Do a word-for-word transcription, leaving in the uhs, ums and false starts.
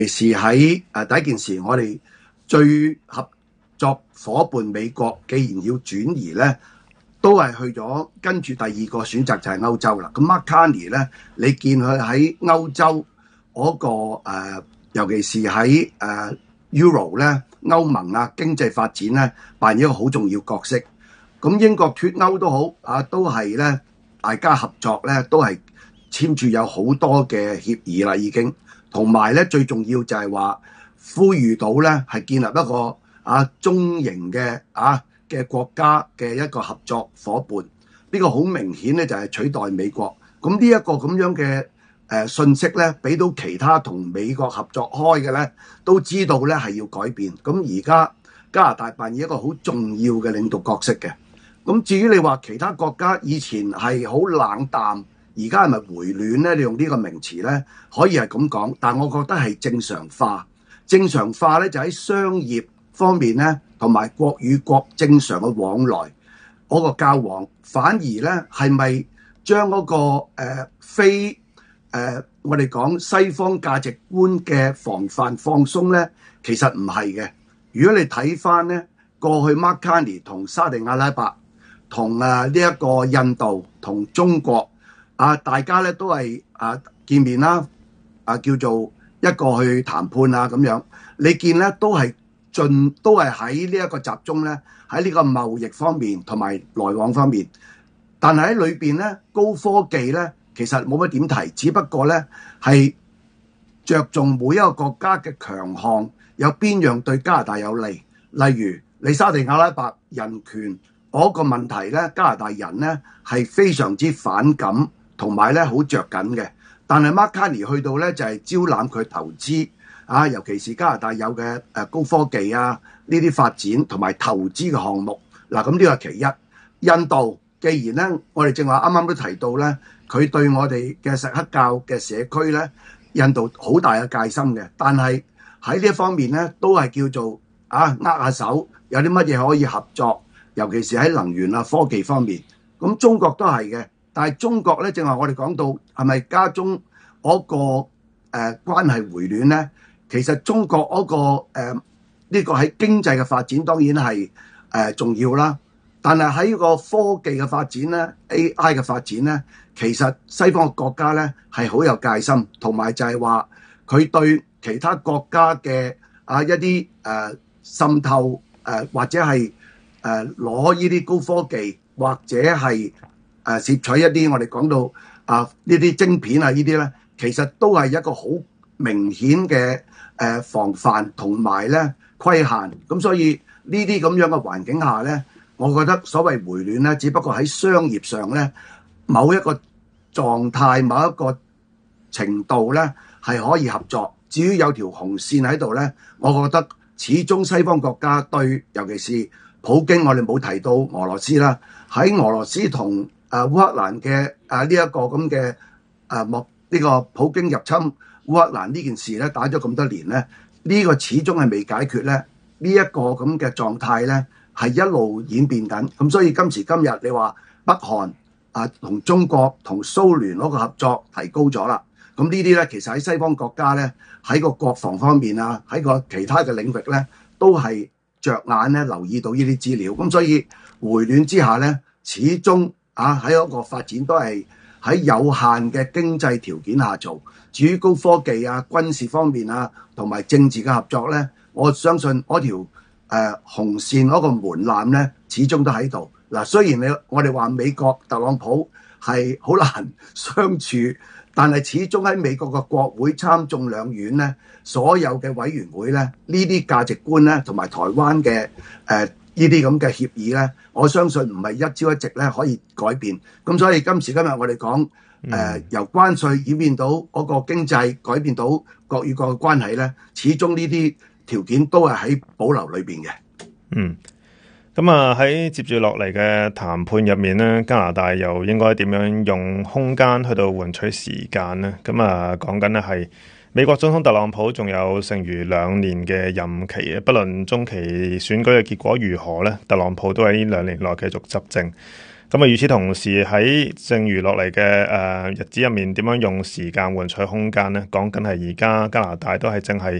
是喺誒第一件事，我哋最合作伙伴美國，既然要轉移咧，都係去咗跟住第二個選擇就係歐洲啦。咁 Mark Carney 咧，你見佢喺歐洲嗰、那個、呃、尤其是喺誒、呃、Euro 咧，歐盟啊經濟發展咧，扮演一個好重要角色。咁英國脫歐都好啊，都係咧大家合作咧，都係簽署有好多嘅協議啦，已經。同埋咧，最重要就係話呼籲到咧，係建立一個啊中型嘅啊嘅國家嘅一個合作伙伴。呢、這個好明顯咧，就係取代美國。咁呢一個咁樣嘅誒、呃、信息咧，俾到其他同美國合作開嘅咧，都知道咧係要改變。咁而家加拿大扮演一個好重要嘅領導角色嘅。咁至於你話其他國家以前係好冷淡，而家係咪回暖咧？你用呢個名詞咧，可以係咁講，但我覺得係正常化。正常化咧就喺商業方面咧，同埋國與國正常嘅往來嗰個交往，反而咧係咪將嗰個、呃、非誒、呃、我哋講西方價值觀嘅防範放鬆咧？其實唔係嘅。如果你睇翻咧過去 Mark Carney 同沙地阿拉伯、同啊呢一個印度、同中國。啊！大家咧都係啊見面啦，啊叫做一個去談判啊咁樣。你見咧都係盡都係喺呢一個集中咧喺呢個貿易方面同埋來往方面，但係喺裏邊咧高科技咧其實冇乜點提，只不過咧係着重每一個國家嘅強項，有邊樣對加拿大有利。例如你沙地阿拉伯人權嗰個問題咧，加拿大人咧係非常之反感。同埋咧好着緊嘅，但係 Mark Carney 去到咧就係、是、招攬佢投資啊，尤其是加拿大有嘅誒高科技啊呢啲發展同埋投資嘅項目。嗱，咁呢個係其一。印度既然咧，我哋正話啱啱都提到咧，佢對我哋嘅錫克教嘅社區咧，印度好大嘅戒心嘅，但係喺呢一方面咧都係叫做啊握下手，有啲乜嘢可以合作，尤其是喺能源啊科技方面。咁中國都係嘅。但係中國咧，正話我哋講到係咪加中嗰、那個誒、呃、關係回暖咧？其實中國嗰、那個誒呢、呃這個喺經濟嘅發展當然係誒、呃、重要啦。但係喺個科技嘅發展咧 ，A I 嘅發展咧，其實西方嘅國家咧係好有戒心，同埋就係話佢對其他國家嘅啊一啲誒、呃、滲透誒、呃、或者係誒攞呢啲高科技或者係。誒攝取一啲我哋講到啊呢啲晶片啊呢啲咧，其實都係一個好明顯嘅誒防範同埋咧規限。咁所以呢啲咁樣嘅環境下咧，我覺得所謂回暖咧，只不過喺商業上咧某一個狀態、某一個程度咧係可以合作。至於有條紅線喺度咧，我覺得始終西方國家對，尤其是普京，我哋冇提到俄羅斯啦，喺俄羅斯同啊烏克蘭嘅啊呢一個咁嘅啊莫呢個普京入侵烏克蘭呢件事咧，打咗咁多年咧，呢、這個始終係未解決咧，呢、這、一個咁嘅狀態咧係一路演變緊。咁所以今時今日你話北韓啊同中國同蘇聯嗰個合作提高咗啦，咁呢啲咧其實喺西方國家咧喺個國防方面啊，喺個其他嘅領域咧都係着眼咧留意到呢啲資料。咁所以回暖之下咧，始終啊！喺嗰個發展都係喺有限嘅經濟條件下做。至於高科技啊、軍事方面啊，同埋政治嘅合作咧，我相信嗰條誒、呃、紅線嗰個門檻咧，始終都喺度。嗱、啊，雖然你我哋話美國特朗普係好難相處，但係始終喺美國嘅國會參眾兩院咧，所有嘅委員會咧，呢啲價值觀咧，同埋台灣嘅誒。呃呢啲咁嘅協議咧，我相信唔係一朝一夕咧可以改變。咁所以今時今日我哋講誒由關稅演變到嗰個經濟，改變到國與國嘅關係咧，始終呢啲條件都係喺保留裏邊嘅。 嗯，咁啊喺接住落嚟嘅談判入面咧，加拿大又應該點樣用空間去到換取時間咧？咁啊講緊咧係美國總統特朗普仲有剩餘兩年嘅任期，不論中期選舉嘅結果如何咧，特朗普都喺呢兩年內繼續執政。 咁啊，與此同時喺剩餘落嚟嘅誒日子入面，點樣用時間換取空間呢？講緊係而家加拿大都係正係